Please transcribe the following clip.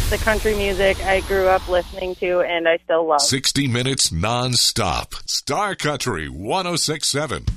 It's the country music I grew up listening to and I still love. 60 minutes non-stop. Star Country 106.7.